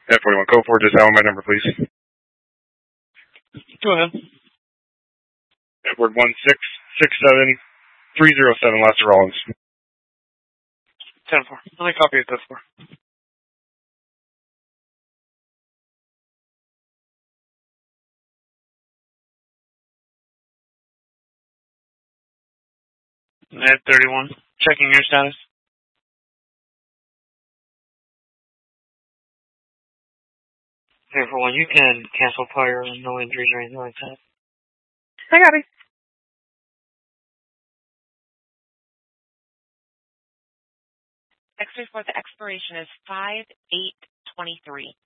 At 41 code 4, just have my number, please. Go ahead. Edward 1667307, Lester Rollins. 10-4. Let me copy it, 10-4. Ed 31. Checking your status. For one, you can cancel prior and no injuries or anything like that. I got it. X-ray for the expiration is 5/8/23.